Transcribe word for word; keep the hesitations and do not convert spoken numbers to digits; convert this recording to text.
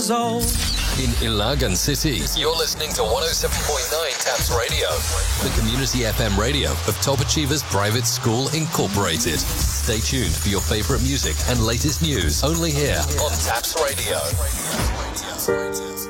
years old. In Ilagan City, you're listening to one oh seven point nine Taps Radio, the community F M radio of Top Achievers Private School Incorporated. Stay tuned for your favorite music and latest news only here on Taps Radio.